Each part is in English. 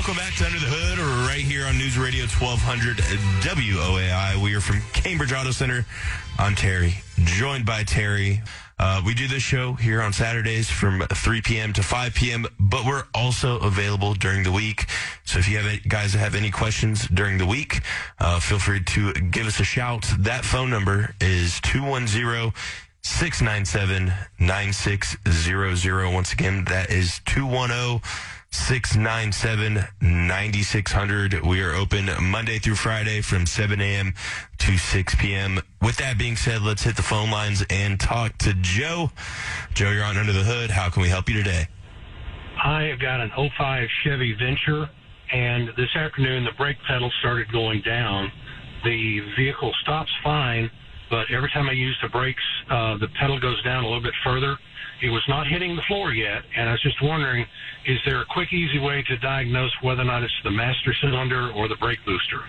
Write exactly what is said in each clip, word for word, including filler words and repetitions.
Welcome back to Under the Hood, right here on News Radio twelve hundred W O A I. We are from Cambridge Auto Center. I'm Terry, joined by Terry. Uh, we do this show here on Saturdays from three p.m. to five p.m., but we're also available during the week. So if you have any, guys have any questions during the week, uh, feel free to give us a shout. That phone number is two one zero, six nine seven, nine six zero zero. Once again, that is two one zero, six nine seven, nine six zero zero. We are open Monday through Friday from seven a.m. to six p.m. With that being said, let's hit the phone lines and talk to Joe. Joe, you're on Under the Hood. How can we help you today? I have got an oh five Chevy Venture, and this afternoon the brake pedal started going down. The vehicle stops fine, but every time I use the brakes, uh, the pedal goes down a little bit further. It was not hitting the floor yet, and I was just wondering, is there a quick, easy way to diagnose whether or not it's the master cylinder or the brake booster?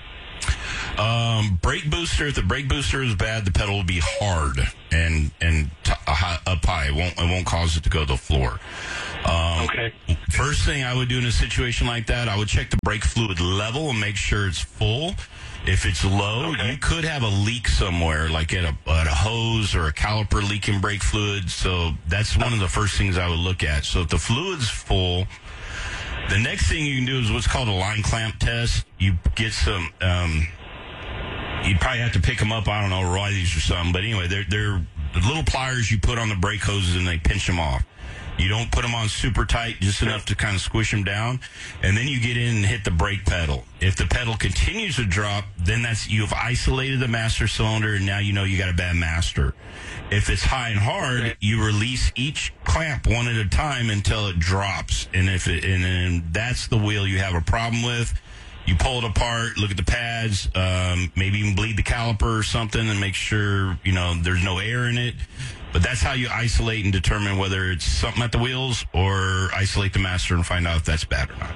Um, brake booster, if the brake booster is bad, the pedal will be hard and and t- high, up high. It won't, it won't cause it to go to the floor. Um, okay. First thing I would do in a situation like that, I would check the brake fluid level and make sure it's full. If it's low, okay, you could have a leak somewhere, like at a, at a hose or a caliper leaking brake fluid. So that's one of the first things I would look at. So if the fluid's full, the next thing you can do is what's called a line clamp test. You get some, um, you'd probably have to pick them up, I don't know, Royalties or something. But anyway, they're, they're the little pliers you put on the brake hoses and they pinch them off. You don't put them on super tight, just enough to kind of squish them down. And then you get in and hit the brake pedal. If the pedal continues to drop, then that's, you've isolated the master cylinder, and now you know you got a bad master. If it's high and hard, you release each clamp one at a time until it drops. And if it, and then that's the wheel you have a problem with. You pull it apart, look at the pads, um, maybe even bleed the caliper or something and make sure, you know, there's no air in it. But that's how you isolate and determine whether it's something at the wheels or isolate the master and find out if that's bad or not.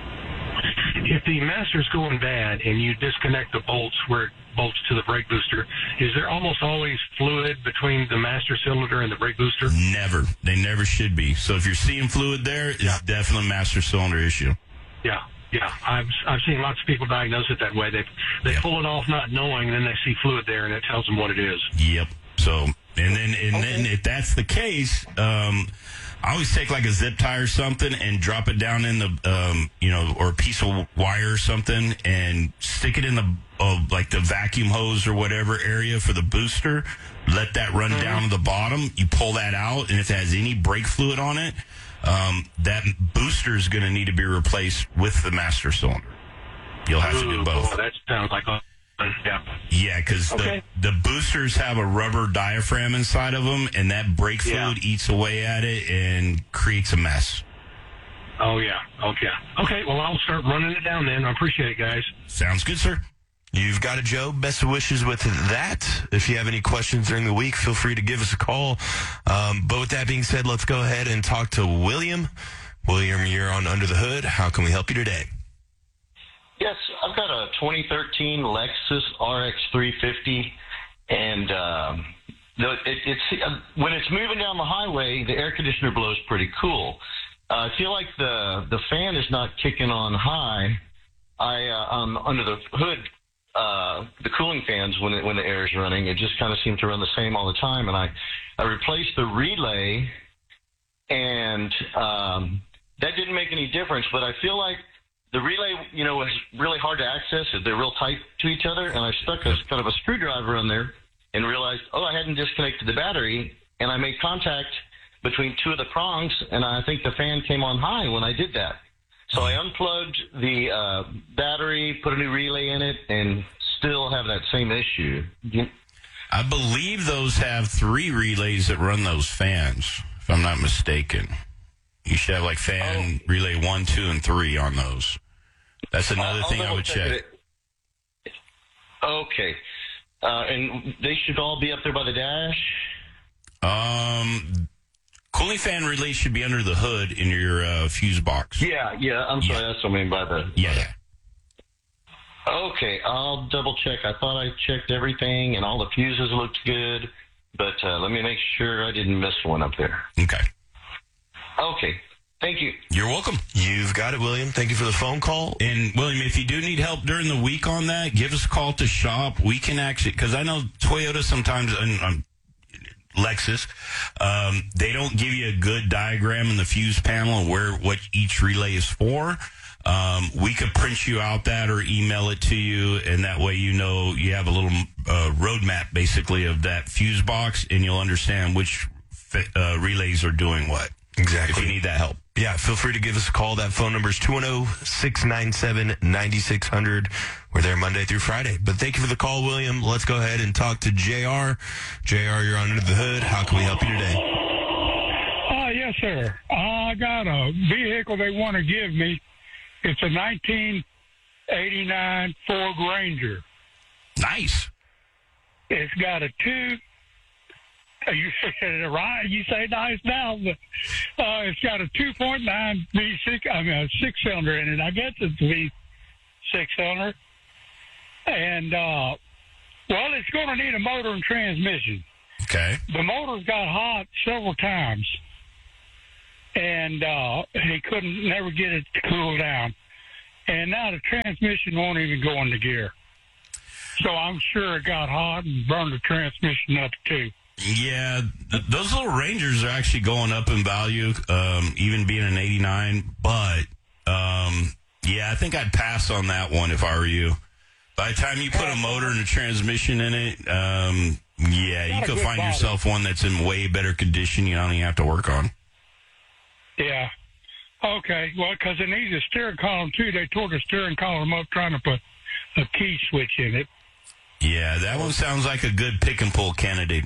If the master's going bad and you disconnect the bolts where it bolts to the brake booster, is there almost always fluid between the master cylinder and the brake booster? Never. They never should be. So if you're seeing fluid there, it's yeah. definitely a master cylinder issue. Yeah. Yeah, I've I've seen lots of people diagnose it that way. They they yep. pull it off not knowing, and then they see fluid there, and it tells them what it is. Yep. So, and then and okay. then if that's the case, um, I always take like a zip tie or something and drop it down in the, um, you know, or a piece of wire or something, and stick it in the uh, like the vacuum hose or whatever area for the booster. Let that run mm-hmm. down to the bottom. You pull that out, and if it has any brake fluid on it, Um, that booster is going to need to be replaced with the master cylinder. You'll have Ooh, to do both. Boy, that sounds like a, yeah. Yeah, because okay. the, the boosters have a rubber diaphragm inside of them, and that brake fluid yeah. eats away at it and creates a mess. Oh, yeah. Okay. Okay, well, I'll start running it down then. I appreciate it, guys. Sounds good, sir. You've got it, Joe. Best of wishes with that. If you have any questions during the week, feel free to give us a call. Um, but with that being said, let's go ahead and talk to William. William, you're on Under the Hood. How can we help you today? Yes, I've got a twenty thirteen Lexus R X three fifty, and um, the, it, it's uh, when it's moving down the highway, the air conditioner blows pretty cool. Uh, I feel like the the fan is not kicking on high. I uh, um, under the hood. Uh, the cooling fans, when it, when the air is running, it just kind of seems to run the same all the time. And I, I replaced the relay, and um, that didn't make any difference. But I feel like the relay, you know, was really hard to access. They're real tight to each other, and I stuck a kind of a screwdriver in there and realized, oh, I hadn't disconnected the battery, and I made contact between two of the prongs, and I think the fan came on high when I did that. So I unplugged the uh, battery, put a new relay in it, and still have that same issue. I believe those have three relays that run those fans, if I'm not mistaken. You should have like fan oh. relay one, two, and three on those. That's another uh, thing I would check. It. Okay. Uh, and they should all be up there by the dash? Um... Cooling fan relay should be under the hood in your uh, fuse box. Yeah, yeah. I'm sorry. Yeah. That's what I mean by the... Yeah, yeah. Okay, I'll double check. I thought I checked everything and all the fuses looked good, but uh, let me make sure I didn't miss one up there. Okay. Okay. Thank you. You're welcome. You've got it, William. Thank you for the phone call. And, William, if you do need help during the week on that, give us a call to shop. We can actually, because I know Toyota sometimes, and um, Lexus, um, they don't give you a good diagram in the fuse panel of where what each relay is for. Um, we could print you out that or email it to you, and that way you know you have a little uh, roadmap, basically, of that fuse box, and you'll understand which uh, relays are doing what. Exactly. If you need that help. Yeah, feel free to give us a call. That phone number is two one zero, six nine seven, nine six zero zero. We're there Monday through Friday. But thank you for the call, William. Let's go ahead and talk to J R. J R, you're on Under the Hood. How can we help you today? Uh, yes, sir. I got a vehicle they want to give me. It's a nineteen eighty-nine Ford Ranger. Nice. It's got a two... You say it right. You say nice now, but uh, it's got a two point nine V six. I mean, a six cylinder in it. I guess it's V six cylinder. And uh, well, it's going to need a motor and transmission. Okay. The motor's got hot several times, and uh, he couldn't never get it to cool down. And now the transmission won't even go into gear. So I'm sure it got hot and burned the transmission up too. Yeah, th- those little Rangers are actually going up in value, um, even being an eighty-nine. But, um, yeah, I think I'd pass on that one if I were you. By the time you put a motor and a transmission in it, um, yeah, you could find body. yourself one that's in way better condition you don't even have to work on. Yeah. Okay. Well, because it needs a steering column, too. They tore the steering column up trying to put a key switch in it. Yeah, that one sounds like a good pick and pull candidate.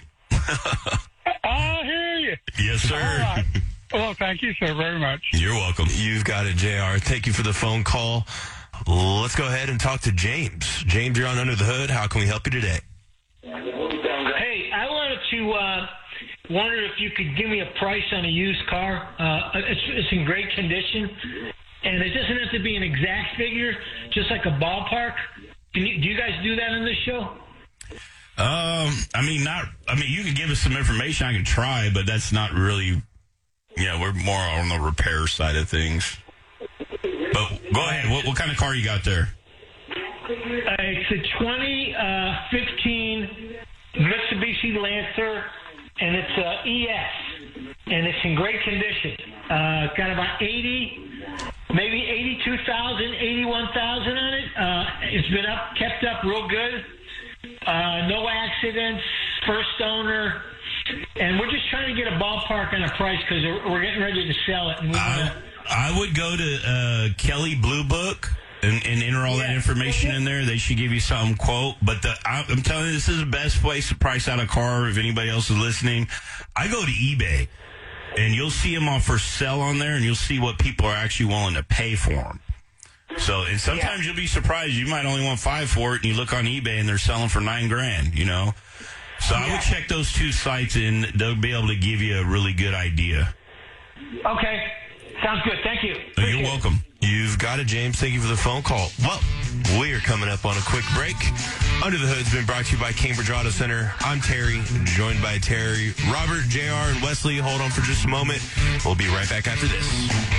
I hear you. Yes, sir. All right. Well, thank you, sir, very much. You're welcome. You've got it, J R. Thank you for the phone call. Let's go ahead and talk to James. James, you're on Under the Hood. How can we help you today? Hey, I wanted to uh, wonder if you could give me a price on a used car. Uh, it's, it's in great condition, and it doesn't have to be an exact figure, just like a ballpark. Can you, do you guys do that on this show? Um, I mean, not. I mean, you can give us some information. I can try, but that's not really. Yeah, we're more on the repair side of things. But go ahead. What, what kind of car you got there? Uh, it's a twenty fifteen Mitsubishi Lancer, and it's a E S, and it's in great condition. Uh, got about eighty, maybe eighty-two thousand, eighty-one thousand on it. Uh, it's been up, kept up real good. Uh, no accidents, first owner, and we're just trying to get a ballpark on a price because we're getting ready to sell it. And we I, wanna... I would go to uh, Kelly Blue Book and, and enter all Yeah. that information in there. They should give you some quote. But the, I, I'm telling you, this is the best place to price out a car. If anybody else is listening, I go to eBay, and you'll see them on for sale on there, and you'll see what people are actually willing to pay for them. So, and sometimes yeah. you'll be surprised. You might only want five for it, and you look on eBay, and they're selling for nine grand, you know? So yeah. I would check those two sites, and they'll be able to give you a really good idea. Okay. Sounds good. Thank you. Oh, you're welcome. You've got it, James. Thank you for the phone call. Well, we are coming up on a quick break. Under the Hood's been brought to you by Cambridge Auto Center. I'm Terry, joined by Terry, Robert, J R, and Wesley. Hold on for just a moment. We'll be right back after this.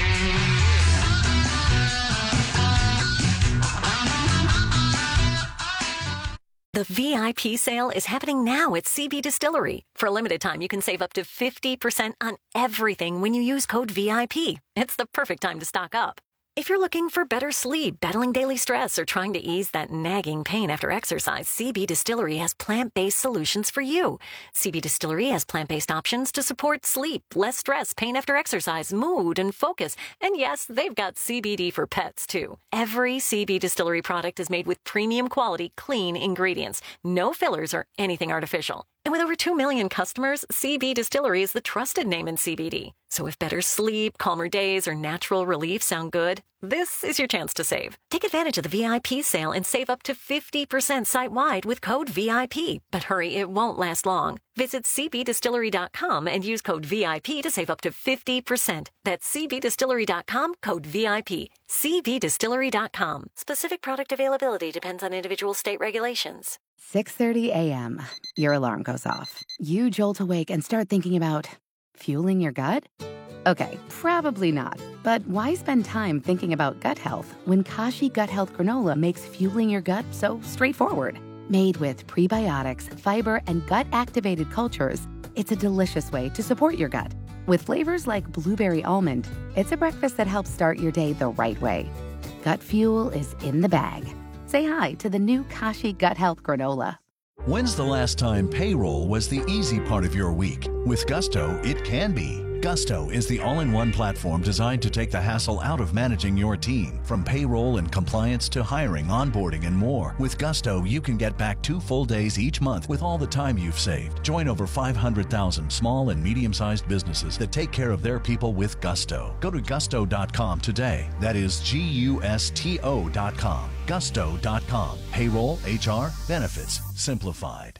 The V I P sale is happening now at C B Distillery. For a limited time, you can save up to fifty percent on everything when you use code V I P. It's the perfect time to stock up. If you're looking for better sleep, battling daily stress, or trying to ease that nagging pain after exercise, C B Distillery has plant-based solutions for you. C B Distillery has plant-based options to support sleep, less stress, pain after exercise, mood, and focus. And yes, they've got C B D for pets, too. Every C B Distillery product is made with premium quality, clean ingredients. No fillers or anything artificial. And with over two million customers, C B Distillery is the trusted name in C B D. So if better sleep, calmer days, or natural relief sound good, this is your chance to save. Take advantage of the V I P sale and save up to fifty percent site-wide with code V I P. But hurry, it won't last long. Visit c b distillery dot com and use code V I P to save up to fifty percent. That's c b distillery dot com, code V I P. c b distillery dot com. Specific product availability depends on individual state regulations. six thirty a.m. Your alarm goes off. You jolt awake and start thinking about fueling your gut? Okay, probably not. But why spend time thinking about gut health when Kashi Gut Health Granola makes fueling your gut so straightforward? Made with prebiotics, fiber, and gut-activated cultures, it's a delicious way to support your gut. With flavors like blueberry almond, it's a breakfast that helps start your day the right way. Gut fuel is in the bag. Say hi to the new Kashi Gut Health Granola. When's the last time payroll was the easy part of your week? With Gusto, it can be. Gusto is the all-in-one platform designed to take the hassle out of managing your team. From payroll and compliance to hiring, onboarding, and more. With Gusto, you can get back two full days each month with all the time you've saved. Join over five hundred thousand small and medium-sized businesses that take care of their people with Gusto. Go to gusto dot com today. That is G U S T O dot com. gusto dot com. Payroll, H R, benefits, simplified.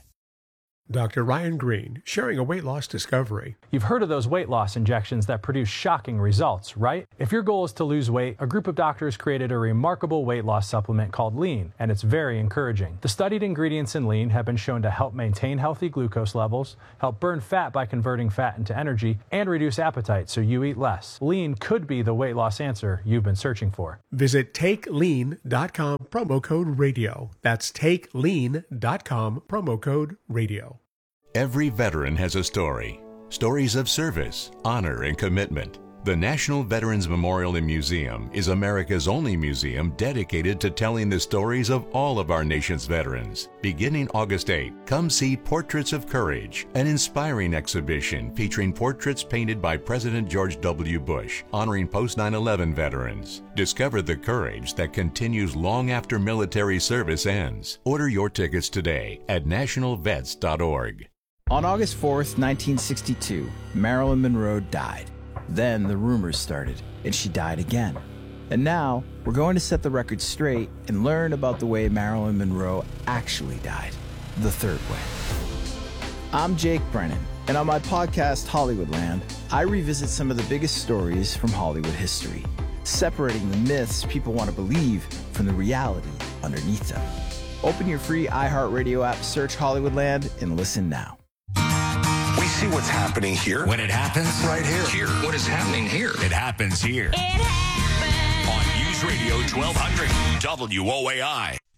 Doctor Ryan Green, sharing a weight loss discovery. You've heard of those weight loss injections that produce shocking results, right? If your goal is to lose weight, a group of doctors created a remarkable weight loss supplement called Lean, and it's very encouraging. The studied ingredients in Lean have been shown to help maintain healthy glucose levels, help burn fat by converting fat into energy, and reduce appetite so you eat less. Lean could be the weight loss answer you've been searching for. Visit take lean dot com, promo code radio. That's take lean dot com, promo code radio. Every veteran has a story. Stories of service, honor, and commitment. The National Veterans Memorial and Museum is America's only museum dedicated to telling the stories of all of our nation's veterans. Beginning August eighth, come see Portraits of Courage, an inspiring exhibition featuring portraits painted by President George W. Bush, honoring post nine eleven veterans. Discover the courage that continues long after military service ends. Order your tickets today at national vets dot org. On August fourth, nineteen sixty-two, Marilyn Monroe died. Then the rumors started, and she died again. And now, we're going to set the record straight and learn about the way Marilyn Monroe actually died, the third way. I'm Jake Brennan, and on my podcast, Hollywoodland, I revisit some of the biggest stories from Hollywood history, separating the myths people want to believe from the reality underneath them. Open your free iHeartRadio app, search Hollywoodland, and listen now. We see what's happening here. When it happens, right here. Here. What is happening here? It happens here. It happens on News Radio twelve hundred W O A I.